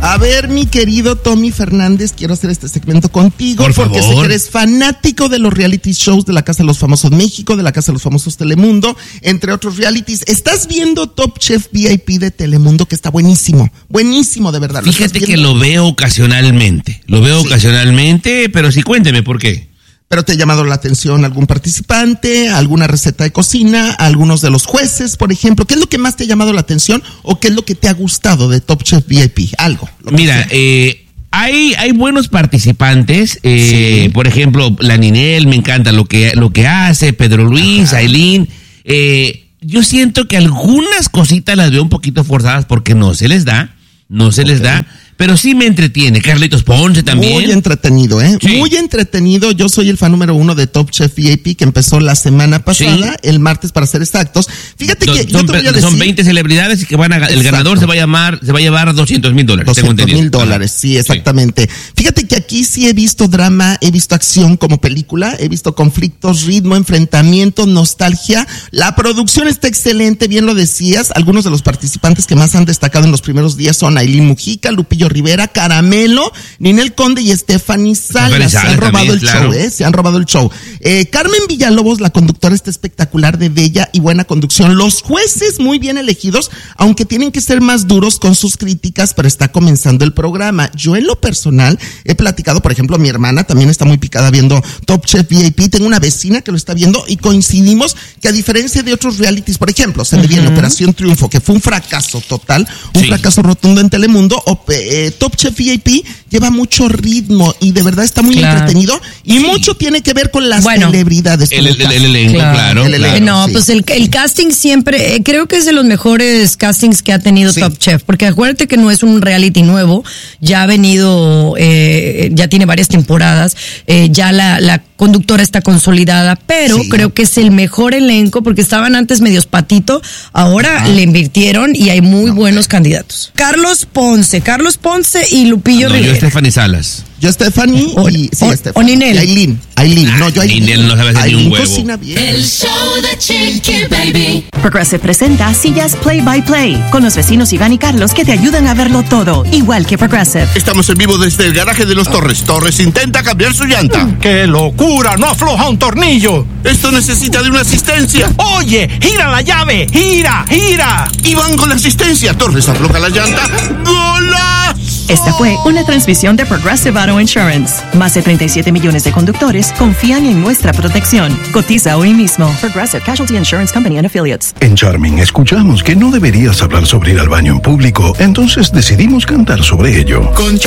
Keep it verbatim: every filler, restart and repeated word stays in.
A ver, mi querido Tommy Fernández, quiero hacer este segmento contigo. Por porque favor. sé que eres fanático de los reality shows de la Casa de los Famosos México, de la Casa de los Famosos Telemundo, entre otros realities. ¿Estás viendo Top Chef V I P de Telemundo? Que está buenísimo, buenísimo de verdad. Fíjate que lo veo ocasionalmente, lo veo sí. ocasionalmente, pero sí, cuénteme por qué. ¿Pero te ha llamado la atención algún participante, alguna receta de cocina, algunos de los jueces, por ejemplo? ¿Qué es lo que más te ha llamado la atención o qué es lo que te ha gustado de Top Chef V I P? Algo. Mira, eh, hay, hay buenos participantes, eh, sí. por ejemplo, la Ninel, me encanta lo que, lo que hace, Pedro Luis, Ailín. Eh, yo siento que algunas cositas las veo un poquito forzadas porque no se les da, no se okay. les da. Pero sí me entretiene. Carlitos Ponce también. Muy entretenido, ¿eh? Sí. Muy entretenido. Yo soy el fan número uno de Top Chef V I P, que empezó la semana pasada, sí. el martes para ser exactos. Fíjate Do, que son, yo te voy a decir, son veinte celebridades y que van a, el Exacto. ganador se va a llamar, se va a llevar doscientos mil dólares. doscientos mil dólares, sí, exactamente. Sí. Fíjate que aquí sí he visto drama, he visto acción como película, he visto conflictos, ritmo, enfrentamiento, nostalgia. La producción está excelente, bien lo decías. Algunos de los participantes que más han destacado en los primeros días son Ailín Mujica, Lupillo Rivera, Caramelo, Ninel Conde y Stephanie Salas. Se han robado también, el claro. show, ¿eh? Se han robado el show. Eh, Carmen Villalobos, la conductora, está espectacular, de bella y buena conducción. Los jueces muy bien elegidos, aunque tienen que ser más duros con sus críticas, pero está comenzando el programa. Yo en lo personal he platicado, por ejemplo, mi hermana también está muy picada viendo Top Chef V I P. Tengo una vecina que lo está viendo y coincidimos que a diferencia de otros realities, por ejemplo, se le viene uh-huh. Operación Triunfo, que fue un fracaso total, un sí. fracaso rotundo en Telemundo, o, eh, Top Chef V I P lleva mucho ritmo y de verdad está muy claro. entretenido y sí. mucho tiene que ver con las bueno, celebridades. El, el, el, el elenco, claro. claro, el elenco, claro. No, sí. pues el, el casting siempre, eh, creo que es de los mejores castings que ha tenido sí. Top Chef, porque acuérdate que no es un reality nuevo, ya ha venido, eh, ya tiene varias temporadas, eh, ya la, la conductora está consolidada, pero sí. creo que es el mejor elenco porque estaban antes medios patito, ahora ah. le invirtieron y hay muy no, buenos okay. candidatos. Carlos Ponce, Carlos Ponce y Lupillo ah, no, Rivera. Yo Stephanie Salas. Yo Stephanie o, y sí, o, Stephanie. o Ninel. Y Ailín. Ailín, ah, no, yo Ailín. Ninel no sabe hacer Ailín ni un huevo. Cocina bien. El show de Chiqui Baby. Progressive presenta sillas Play by Play con los vecinos Iván y Carlos que te ayudan a verlo todo, igual que Progressive. Estamos en vivo desde el garaje de los Torres. Torres intenta cambiar su llanta. ¡Qué locura! ¡No afloja un tornillo! Esto necesita de una asistencia. ¡Oye! ¡Gira la llave! ¡Gira! ¡Gira! Iván con la asistencia. Torres afloja la llanta. ¡Golazo! Esta fue una transmisión de Progressive Auto Insurance. Más de treinta y siete millones de conductores confían en nuestra protección. Cotiza hoy mismo. Progressive Casualty Insurance Company and Affiliates. En Charming escuchamos que no deberías hablar sobre ir al baño en público, entonces decidimos cantar sobre ello. Con